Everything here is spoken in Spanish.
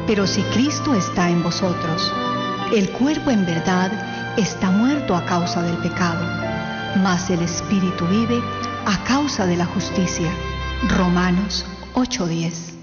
Pero si Cristo está en vosotros, el cuerpo en verdad está muerto a causa del pecado, mas el espíritu vive a causa de la justicia. Romanos 8:10.